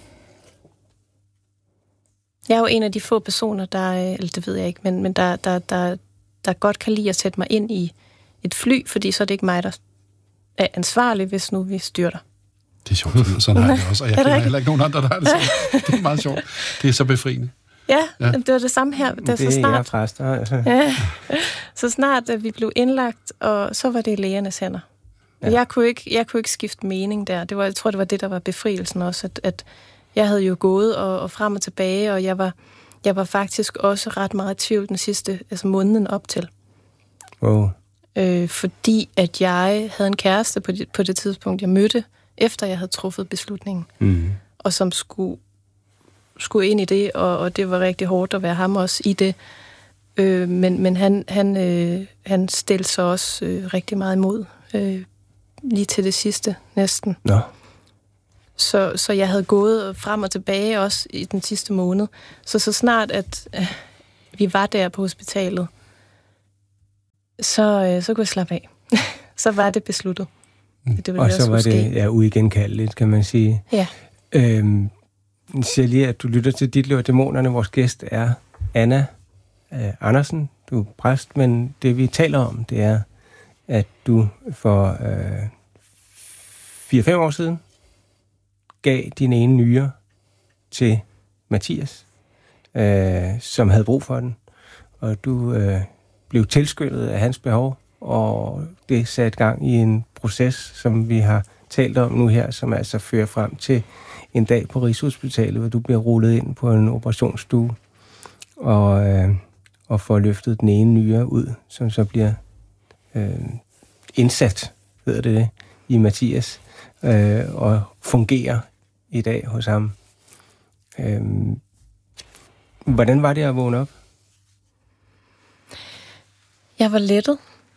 Jeg er jo en af de få personer, der, eller det ved jeg ikke, men, men der, der, der der godt kan lide at sætte mig ind i et fly, fordi så er det ikke mig, der er ansvarlig, hvis nu vi styrter. Det er sjovt, sådan har jeg det også, og jeg kender heller ikke nogen andre, der har det sådan. Det er meget sjovt. Det er så befriende. Ja, ja. Det var det samme her. Det, det så snart, er jeg præster, altså. Ja, så snart at vi blev indlagt, og så var det i lægernes hænder. Ja. Jeg, kunne ikke, jeg kunne ikke skifte mening der. Det var, jeg tror, det var det, der var befrielsen også, at, at jeg havde jo gået og, og frem og tilbage, og jeg var Jeg var faktisk også ret meget i tvivl den sidste, altså måneden op til. Wow. Øh, fordi at jeg havde en kæreste på det, på det tidspunkt, jeg mødte, efter jeg havde truffet beslutningen. Mm. Og som skulle, skulle ind i det, og, og det var rigtig hårdt at være ham også i det. Øh, men men han, han, øh, han stillede sig også øh, rigtig meget imod, øh, lige til det sidste næsten. Nå. Så, så jeg havde gået frem og tilbage også i den sidste måned. Så så snart, at øh, vi var der på hospitalet, så, øh, så kunne jeg slappe af. Så var det besluttet. Det og så var det ja, uigenkaldeligt, kan man sige. Ja. Øhm, jeg siger lige, at du lytter til Ditlev og Dæmonerne. Vores gæst er Anna øh, Andersen. Du er præst, men det vi taler om, det er, at du for øh, fire fem år siden gav din ene nyre til Mathias, øh, som havde brug for den. Og du øh, blev tilskyndet af hans behov, og det satte gang i en proces, som vi har talt om nu her, som altså fører frem til en dag på Rigshospitalet, hvor du bliver rullet ind på en operationsstue, og, øh, og får løftet den ene nyre ud, som så bliver øh, indsat, hedder det det, i Mathias, øh, og fungerer i dag hos ham. Øhm, hvordan var det at vågne op? Jeg var lettet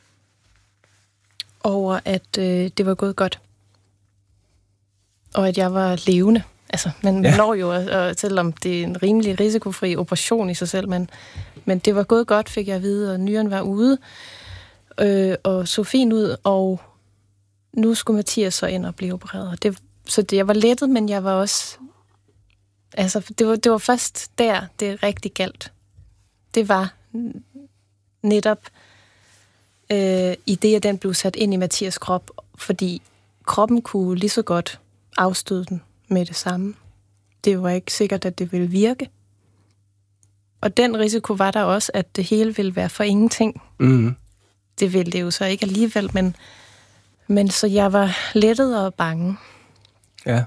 over, at øh, det var gået godt. Og at jeg var levende. Altså, man ja. når jo, og selvom det er en rimelig risikofri operation i sig selv, men, men det var gået godt, fik jeg at vide, og nyren var ude, øh, og så fint ud, og nu skulle Mathias så ind og blive opereret. Det, så det, jeg var lettet, men jeg var også... Altså, det var, det var først der, det rigtig galt. Det var netop øh, i det, at den blev sat ind i Mathias' krop, fordi kroppen kunne lige så godt afstøde den, med det samme. Det var ikke sikkert, at det ville virke. Og den risiko var der også, at det hele ville være for ingenting. Mm. Det ville det jo så ikke alligevel, men, men så jeg var lettet og bange. Ja.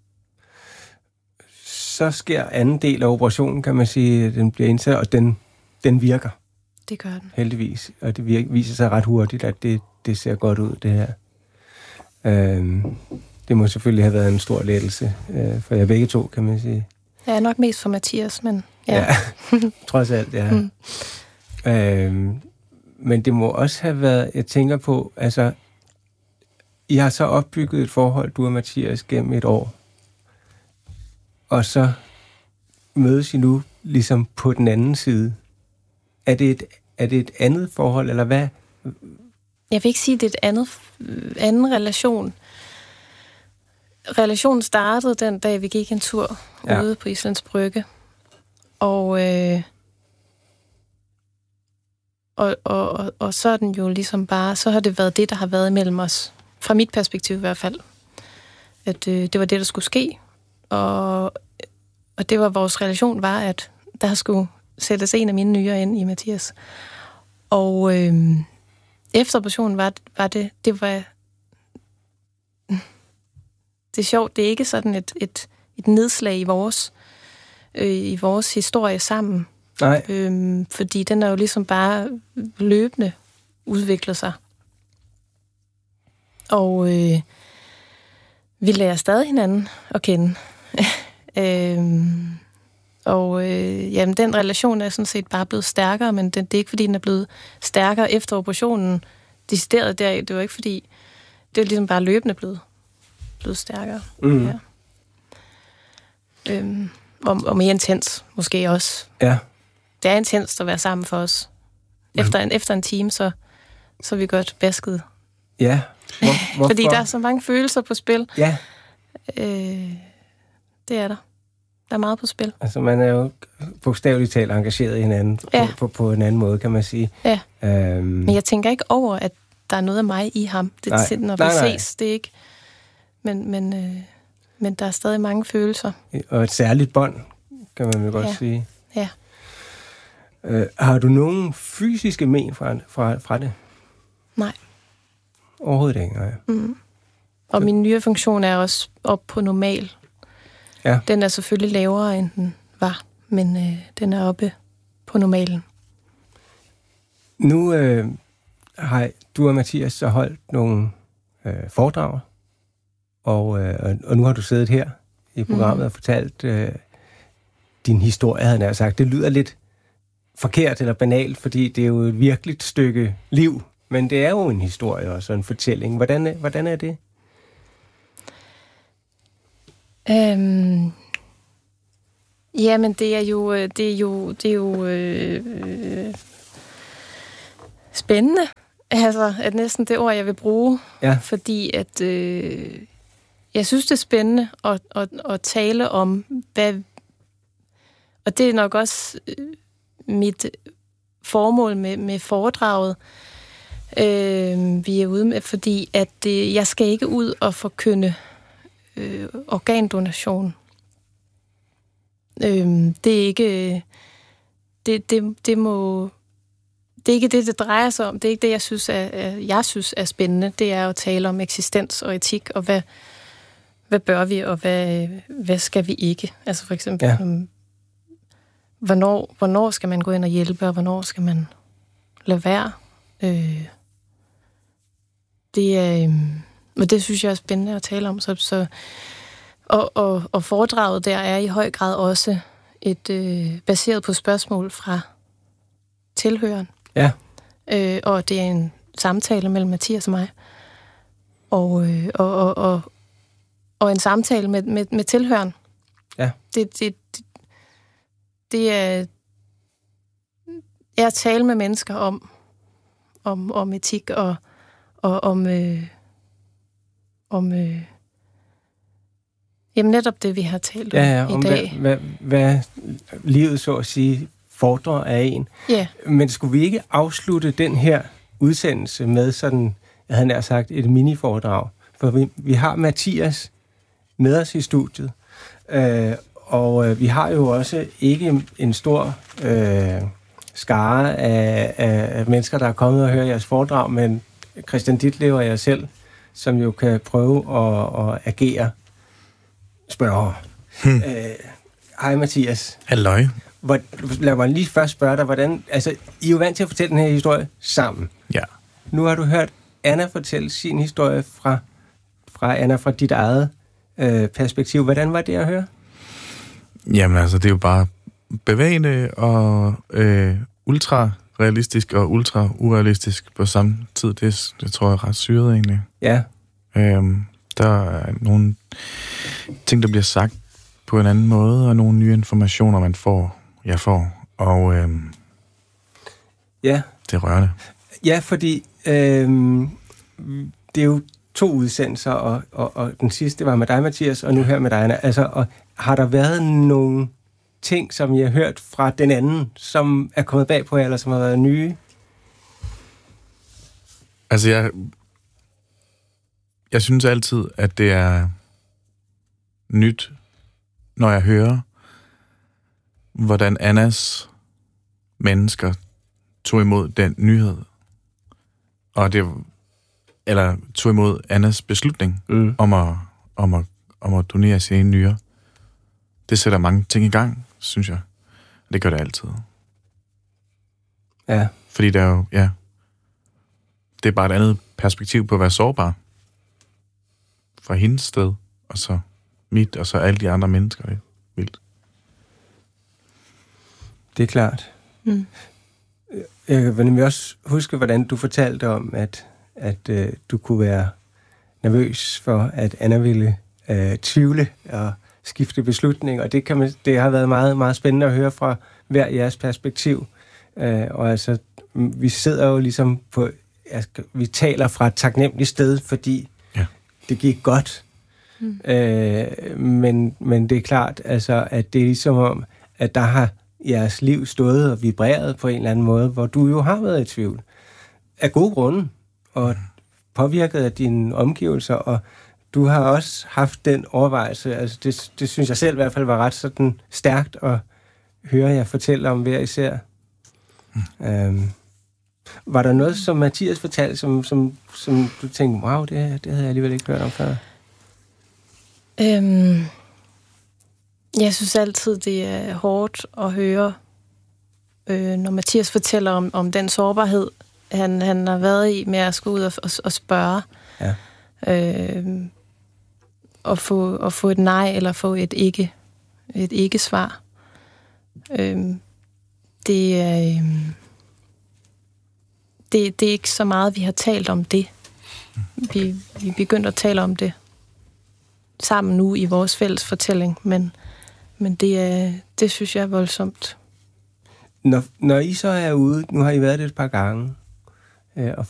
Så sker anden del af operationen, kan man sige, den bliver indsat, og den, den virker. Det gør den. Heldigvis. Og det virker, viser sig ret hurtigt, at det, det ser godt ud, det her. Øhm, det må selvfølgelig have været en stor lettelse øh, for jer begge to, kan man sige. Ja, nok mest for Mathias, men ja. Ja, trods alt, ja. Mm. Øhm, men det må også have været, jeg tænker på, altså, I har så opbygget et forhold, du og Mathias, gennem et år. Og så mødes I nu ligesom på den anden side. Er det et, er det et andet forhold, eller hvad? Jeg vil ikke sige, at det er et andet, anden relation. Relationen startede den dag, vi gik en tur ja. ude på Islands Brygge. Og, øh, og, og, og, og så er den jo ligesom bare, så har det været det, der har været mellem os. Fra mit perspektiv i hvert fald. At øh, det var det, der skulle ske. Og, og det var vores relation, var, at der skulle sættes en af mine nyrer ind i Mathias. Og øh, efter operationen var, var det, det var, det er sjovt, det er ikke sådan et, et, et nedslag i vores, øh, i vores historie sammen. Nej. Øhm, fordi den er jo ligesom bare løbende udviklet sig. Og øh, vi lærer stadig hinanden at kende. øhm, og øh, jamen, den relation er sådan set bare blevet stærkere, men det, det er ikke, fordi den er blevet stærkere efter operationen. Decideret der, det var ikke, fordi det er ligesom bare løbende blevet, blevet stærkere. Mm. Ja. Øhm, og, og mere intens, måske også. Ja. Det er intenst at være sammen for os. Efter en, efter en time, så, så er vi godt vasket. Ja. Hvor, hvorfor? Fordi der er så mange følelser på spil. Ja. Øh, det er der. Der er meget på spil. Altså, man er jo bogstaveligt talt engageret i hinanden ja. på, på, på en anden måde, kan man sige. Ja. Øhm. Men jeg tænker ikke over, at der er noget af mig i ham. Det, nej. Når nej, vi nej. ses, det er ikke... Men, men, øh, men der er stadig mange følelser. Og et særligt bånd, kan man vel godt ja. sige. Ja. Øh, har du nogen fysiske men fra, fra, fra det? Nej. Overhovedet ikke, nej. Mm. Og min nyrefunktion er også op på normal. Ja. Den er selvfølgelig lavere, end den var, men øh, den er oppe på normalen. Nu øh, har du og Mathias så holdt nogle øh, foredrag, og, øh, og nu har du siddet her i programmet mm. og fortalt øh, din historie, havde jeg sagt. Det lyder lidt forkert eller banalt, fordi det er jo et virkeligt stykke liv, men det er jo en historie og en fortælling. Hvordan, hvordan er det? Øhm, jamen, det er jo, det er jo, det er jo øh, spændende. Altså, at næsten det ord, jeg vil bruge. Ja. Fordi at øh, jeg synes, det er spændende at, at, at tale om, hvad... Og det er nok også øh, mit formål med, med foredraget, øh, vi er ude med, fordi at øh, jeg skal ikke ud og forkynde øh, organdonation. Øh, det er ikke... Det, det, det må... Det er ikke det, det drejer sig om. Det er ikke det, jeg synes er, jeg synes er spændende. Det er at tale om eksistens og etik, og hvad, hvad bør vi, og hvad, hvad skal vi ikke? Altså for eksempel, ja. um, hvornår, hvornår skal man gå ind og hjælpe, og hvornår skal man lade være? Øh, det er, um, og det synes jeg er spændende at tale om. Så, så, og, og, og foredraget der er i høj grad også et øh, baseret på spørgsmål fra tilhøreren. Ja. Øh, og det er en samtale mellem Mathias og mig. Og, øh, og, og, og, og en samtale med, med, med tilhøren. Ja. Det, det, det, det er, er at tale med mennesker om, om, om etik og, og om, øh, om øh, jamen netop det, vi har talt om, ja, ja, i om dag. Hvad, hvad, hvad livet, så at sige, fordrer af en. Ja. Men skulle vi ikke afslutte den her udsendelse med sådan, jeg havde nær sagt, et mini-foredrag? For vi, vi har Mathias med os i studiet. Øh, og øh, vi har jo også ikke en stor øh, skare af, af mennesker, der er kommet og hører jeres foredrag, men Christian Ditlev og jeg selv, som jo kan prøve at, at agere spørger. Hmm. Øh, hej Mathias. Halløj. Hvor, lad mig lige først spørge dig, hvordan... Altså, I er jo vant til at fortælle den her historie sammen. Ja. Nu har du hørt Anna fortælle sin historie fra, fra Anna, fra dit eget øh, perspektiv. Hvordan var det at høre? Jamen altså, det er jo bare bevægende og øh, ultra-realistisk og ultra-urealistisk på samme tid. Det, det tror jeg er ret syret egentlig. Ja. Øhm, der er nogle ting, der bliver sagt på en anden måde, og nogle nye informationer, man får, jeg får. Og øhm, ja. Det er rørende. Ja, fordi øhm, det er jo to udsendelser, og, og, og den sidste var med dig, Mathias, og nu her med dig, Anna. Altså, og har der været nogle ting, som I har hørt fra den anden, som er kommet bag på jer, eller som har været nye? Altså, jeg, jeg synes altid, at det er nyt, når jeg hører, hvordan Annas mennesker tog imod den nyhed. Og det, eller tog imod Annas beslutning mm. om, at, om, at, om at donere sine nyrer. Det sætter mange ting i gang, synes jeg. Det gør det altid. Ja. Fordi det er jo, ja, det er bare et andet perspektiv på at være sårbar. Fra hendes sted, og så mit, og så alle de andre mennesker. Det er vildt. Det er klart. Mm. Jeg kan nemlig også huske, hvordan du fortalte om, at, at øh, du kunne være nervøs for, at Anna ville øh, tvivle og skifte beslutning, og det, kan man, det har været meget, meget spændende at høre fra hver jeres perspektiv. Øh, og altså, vi sidder jo ligesom på, altså, vi taler fra et taknemmeligt sted, fordi ja. det gik godt. Mm. Øh, men, men det er klart, altså, at det er ligesom om, at der har jeres liv stået og vibreret på en eller anden måde, hvor du jo har været i tvivl. Af gode grunde, og påvirket af dine omgivelser, og du har også haft den overvejelse, altså det, det synes jeg selv i hvert fald var ret sådan stærkt at høre jer fortælle om hver især. Mm. Øhm, var der noget, som Mathias fortalte, som, som, som du tænkte, wow, det, det havde jeg alligevel ikke hørt om før? Øhm, jeg synes altid, det er hårdt at høre, øh, når Mathias fortæller om, om den sårbarhed, han, han har været i med at skulle ud og, og, og spørge. Ja. Øh, og få, og få et nej, eller få et ikke, et ikke-svar. Øh, det er... Øh, det, det er ikke så meget, vi har talt om det. Vi, vi begyndte at tale om det sammen nu i vores fælles fortælling, men, men det, er, det synes jeg er voldsomt. Når, når I så er ude, nu har I været det et par gange, øh, og